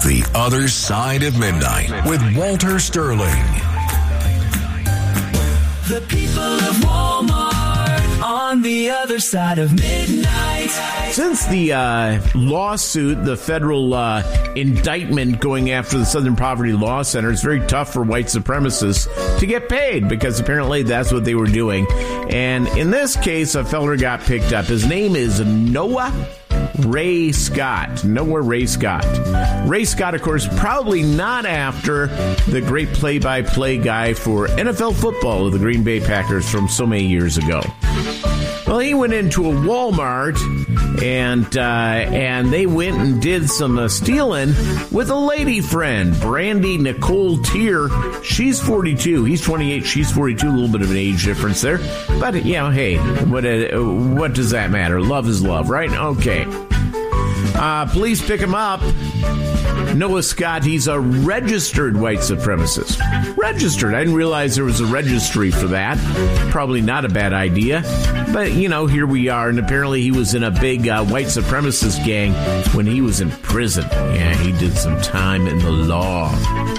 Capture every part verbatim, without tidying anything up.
The Other Side of Midnight with Walter Sterling. The people of Walmart on the other side of midnight. Since the uh, lawsuit, the federal uh, indictment going after the Southern Poverty Law Center, it's very tough for white supremacists to get paid because apparently that's what they were doing. And in this case, a feller got picked up. His name is Noah Ray Scott. Noah Ray Scott. Ray Scott, of course, probably not after the great play-by-play guy for N F L football of the Green Bay Packers from so many years ago. Well, he went into a Walmart, and uh, and they went and did some uh, stealing with a lady friend, Brandy Nicole Tier. She's forty-two. He's twenty-eight. She's forty-two. A little bit of an age difference there. But, you know, hey, what, uh, what does that matter? Love is love, right? Okay. Uh, police pick him up. Noah Scott, he's a registered white supremacist. Registered. I didn't realize there was a registry for that. Probably not a bad idea. But, you know, here we are. And apparently he was in a big uh, white supremacist gang when he was in prison. Yeah, he did some time in the law.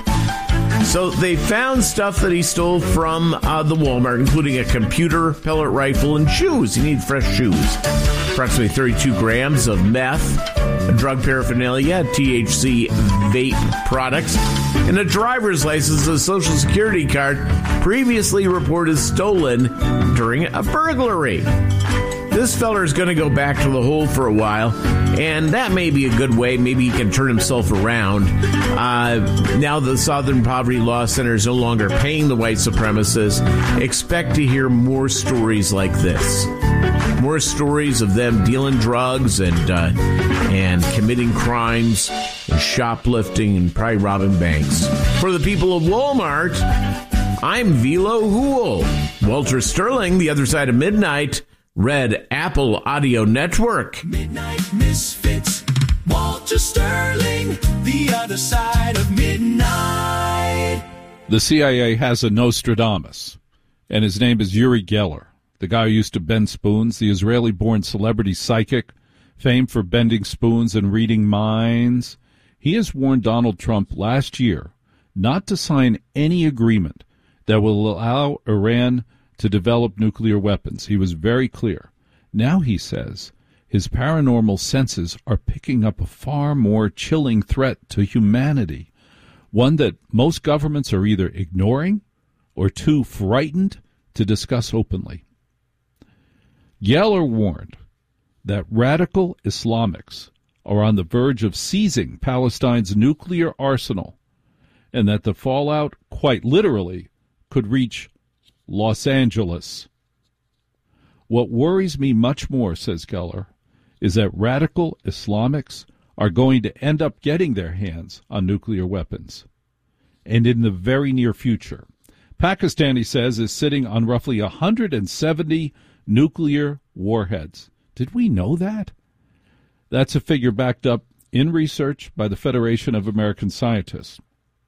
So they found stuff that he stole from uh, the Walmart, including a computer, pellet rifle, and shoes. He needed fresh shoes. Approximately thirty-two grams of meth, drug paraphernalia, T H C vape products, and a driver's license and a social security card previously reported stolen during a burglary. This feller is going to go back to the hole for a while, and that may be a good way. Maybe he can turn himself around. Uh, now the Southern Poverty Law Center is no longer paying the white supremacists. Expect to hear more stories like this. More stories of them dealing drugs and uh, and committing crimes and shoplifting and probably robbing banks. For the people of Walmart, I'm Velo Hool. Walter Sterling, The Other Side of Midnight, Red Apple Audio Network. Midnight Misfits, Walter Sterling, The Other Side of Midnight. The C I A has a Nostradamus, and his name is Uri Geller, the guy who used to bend spoons, the Israeli-born celebrity psychic, famed for bending spoons and reading minds. He has warned Donald Trump last year not to sign any agreement that will allow Iran to develop nuclear weapons. He was very clear. Now he says his paranormal senses are picking up a far more chilling threat to humanity, one that most governments are either ignoring or too frightened to discuss openly. Geller warned that radical Islamics are on the verge of seizing Palestine's nuclear arsenal and that the fallout, quite literally, could reach Los Angeles. What worries me much more, says Geller, is that radical Islamics are going to end up getting their hands on nuclear weapons, and in the very near future. Pakistan, he says, is sitting on roughly one hundred seventy nuclear warheads. Did we know that? That's a figure backed up in research by the Federation of American Scientists.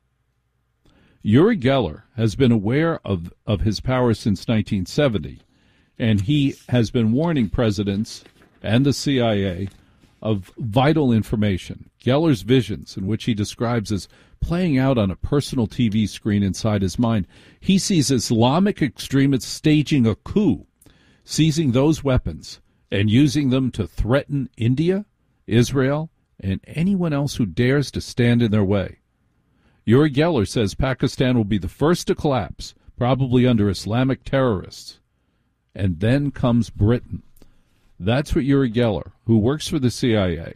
Uri Geller has been aware of, of his power since nineteen seventy, and he has been warning presidents and the C I A of vital information. Geller's visions, in which he describes as playing out on a personal T V screen inside his mind, he sees Islamic extremists staging a coup, seizing those weapons and using them to threaten India, Israel, and anyone else who dares to stand in their way. Uri Geller says Pakistan will be the first to collapse, probably under Islamic terrorists. And then comes Britain. That's what Uri Geller, who works for the C I A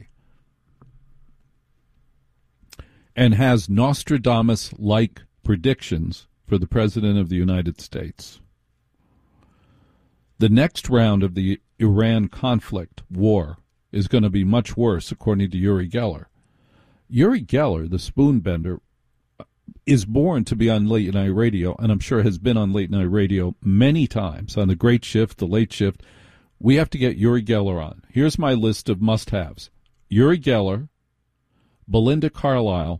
and has Nostradamus-like predictions for the President of the United States. The next round of the Iran conflict war is going to be much worse, according to Uri Geller. Uri Geller, the spoon bender, is born to be on late night radio, and I'm sure has been on late night radio many times, on the Great Shift, the Late Shift. We have to get Uri Geller on. Here's my list of must-haves. Uri Geller, Belinda Carlisle,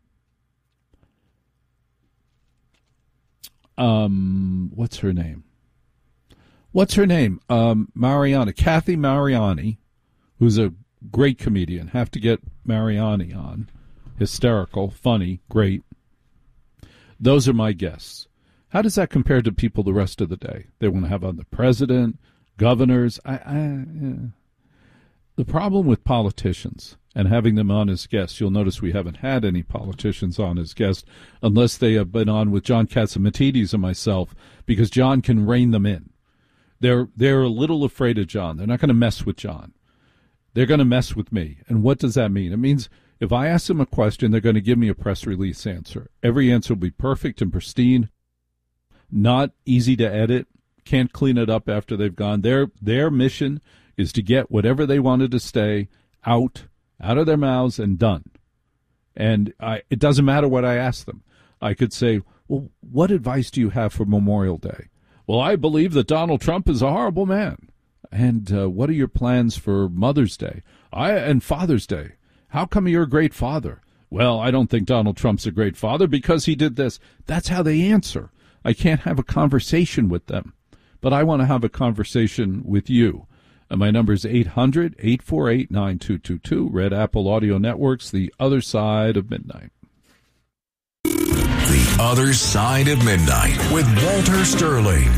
um, what's her name? What's her name? Um, Mariani, Kathy Mariani, who's a great comedian. Have to get Mariani on. hysterical, funny, great. Those are my guests. How does that compare to people the rest of the day? They want to have on the president, governors. I, I, yeah. The problem with politicians and having them on as guests, you'll notice we haven't had any politicians on as guests unless they have been on with John Catsimatidis and myself, because John can rein them in. They're they're a little afraid of John. They're not going to mess with John. They're going to mess with me. And what does that mean? It means if I ask them a question, they're going to give me a press release answer. Every answer will be perfect and pristine, not easy to edit, can't clean it up after they've gone. Their their mission is to get whatever they wanted to stay out, out of their mouths and done. And I, it doesn't matter what I ask them. I could say, well, what advice do you have for Memorial Day? Well, I believe that Donald Trump is a horrible man. And uh, what are your plans for Mother's Day? I and Father's Day? How come you're a great father? Well, I don't think Donald Trump's a great father because he did this. That's how they answer. I can't have a conversation with them. But I want to have a conversation with you. And my number is eight hundred, eight four eight, nine two two two. Red Apple Audio Network's The Other Side of Midnight. The Other Side of Midnight with Walter Sterling.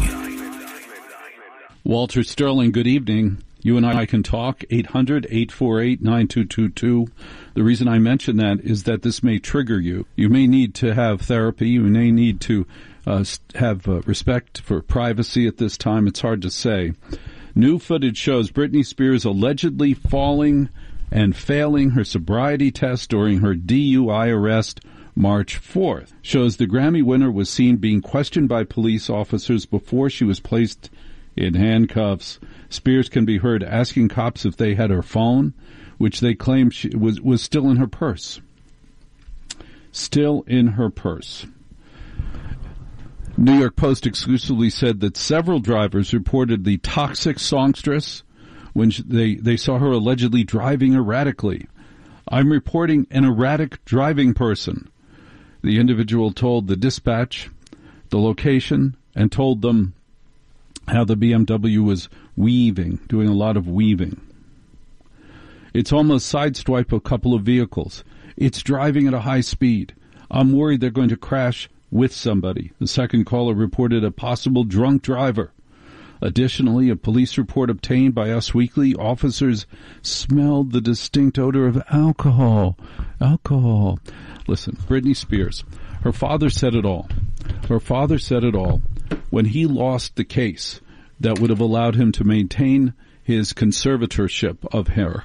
Walter Sterling, good evening. You and I can talk, eight hundred, eight four eight, nine two two two. The reason I mention that is that this may trigger you. You may need to have therapy. You may need to uh, have uh, respect for privacy at this time. It's hard to say. New footage shows Britney Spears allegedly falling and failing her sobriety test during her D U I arrest March fourth. Shows the Grammy winner was seen being questioned by police officers before she was placed in handcuffs. Spears can be heard asking cops if they had her phone, which they claim she was, was still in her purse. Still in her purse. New York Post exclusively said that several drivers reported the toxic songstress when they, they saw her allegedly driving erratically. I'm reporting an erratic driving person. The individual told the dispatch the location and told them how the B M W was weaving, doing a lot of weaving. It's almost sideswiped a couple of vehicles. It's driving at a high speed. I'm worried they're going to crash with somebody. The second caller reported a possible drunk driver. Additionally, a police report obtained by Us Weekly, officers smelled the distinct odor of alcohol. Alcohol. Listen, Britney Spears, her father said it all. Her father said it all when he lost the case that would have allowed him to maintain his conservatorship of her.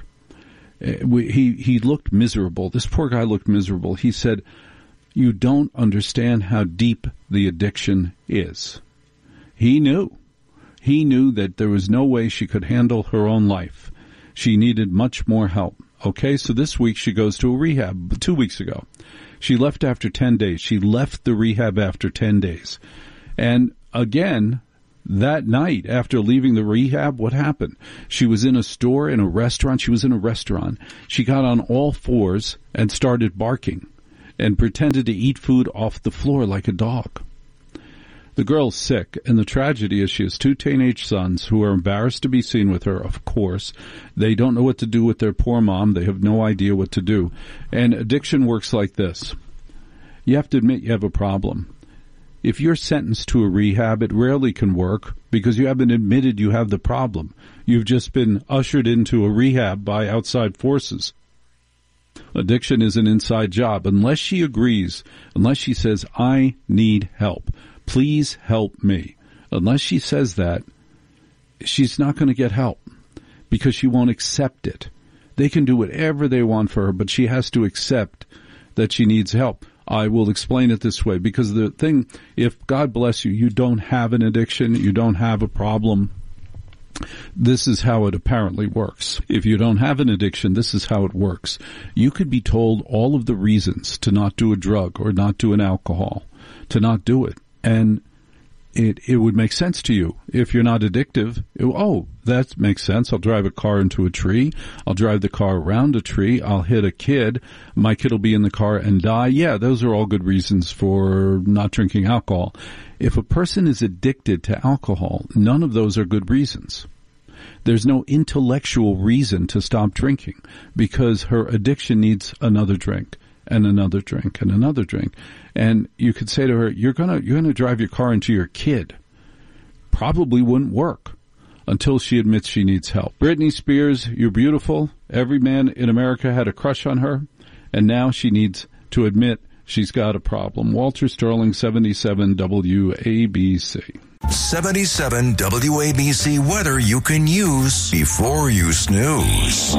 He, he looked miserable. This poor guy looked miserable. He said, "You don't understand how deep the addiction is." He knew. He knew that there was no way she could handle her own life. She needed much more help. Okay, so this week she goes to a rehab. Two weeks ago. She left after ten days. She left the rehab after ten days. And again, that night after leaving the rehab, what happened? She was in a store, in a restaurant. She was in a restaurant. She got on all fours and started barking and pretended to eat food off the floor like a dog. The girl's sick, and the tragedy is she has two teenage sons who are embarrassed to be seen with her, of course. They don't know what to do with their poor mom. They have no idea what to do. And addiction works like this. You have to admit you have a problem. If you're sentenced to a rehab, it rarely can work because you haven't admitted you have the problem. You've just been ushered into a rehab by outside forces. Addiction is an inside job. Unless she agrees, unless she says, "I need help. Please help me." Unless she says that, she's not going to get help because she won't accept it. They can do whatever they want for her, but she has to accept that she needs help. I will explain it this way, because the thing, if God bless you, you don't have an addiction, you don't have a problem, this is how it apparently works. If you don't have an addiction, this is how it works. You could be told all of the reasons to not do a drug or not do an alcohol, to not do it. And it it would make sense to you. If you're not addictive, it, oh, that makes sense. I'll drive a car into a tree. I'll drive the car around a tree. I'll hit a kid. My kid will be in the car and die. Yeah, those are all good reasons for not drinking alcohol. If a person is addicted to alcohol, none of those are good reasons. There's no intellectual reason to stop drinking because her addiction needs another drink and another drink and another drink. And you could say to her, you're going to you're gonna drive your car into your kid. Probably wouldn't work until she admits she needs help. Britney Spears, you're beautiful. Every man in America had a crush on her, and now she needs to admit she's got a problem. Walter Sterling, seventy-seven W A B C. seventy-seven W A B C weather you can use before you snooze.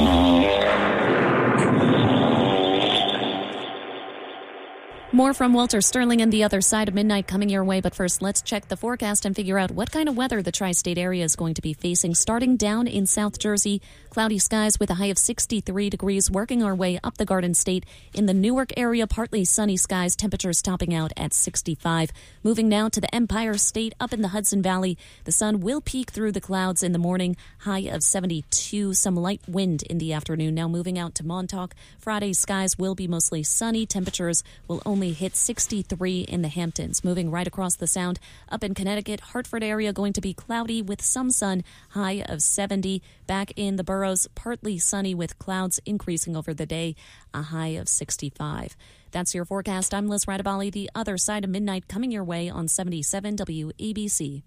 More from Walter Sterling and the other side of midnight coming your way. But first, let's check the forecast and figure out what kind of weather the tri-state area is going to be facing. Starting down in South Jersey, cloudy skies with a high of sixty-three degrees, working our way up the Garden State. In the Newark area, partly sunny skies, temperatures topping out at sixty-five. Moving now to the Empire State up in the Hudson Valley. The sun will peek through the clouds in the morning, high of seventy-two, some light wind in the afternoon. Now moving out to Montauk, Friday's skies will be mostly sunny. Temperatures will only hit sixty-three in the Hamptons. Moving right across the Sound, up in Connecticut, Hartford area going to be cloudy with some sun, high of seventy. Back in the boroughs, partly sunny with clouds increasing over the day, a high of sixty-five. That's your forecast. I'm Liz Radabali, the other side of midnight coming your way on seventy-seven W A B C.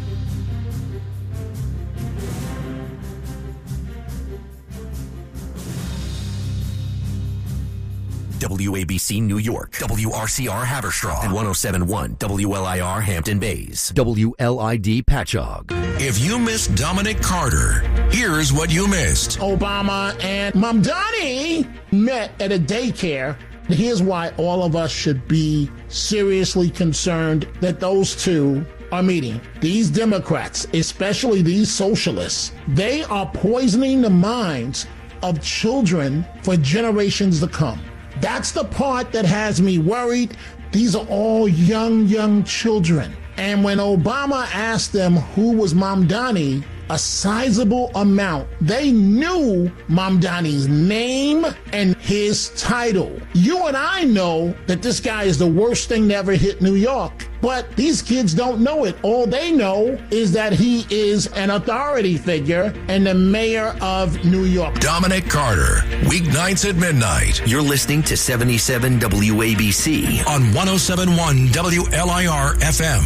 W A B C New York, W R C R Haverstraw, and one oh seven point one W L I R Hampton Bays, W L I D Patchogue. If you missed Dominic Carter, here's what you missed. Obama and Mamdani met at a daycare. Here's why all of us should be seriously concerned that those two are meeting. These Democrats, especially these socialists, they are poisoning the minds of children for generations to come. That's the part that has me worried. These are all young, young children. And when Obama asked them who was Mamdani, a sizable amount, they knew Mamdani's name and his title. You and I know that this guy is the worst thing to ever hit New York, but these kids don't know it. All they know is that he is an authority figure and the mayor of New York. Dominic Carter, weeknights at midnight. You're listening to seventy-seven W A B C on one oh seven point one W L I R F M.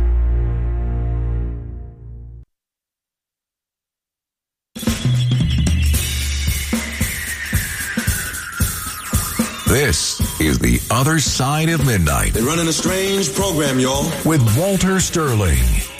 This is The Other Side of Midnight. They're running a strange program, y'all. With Walter Sterling.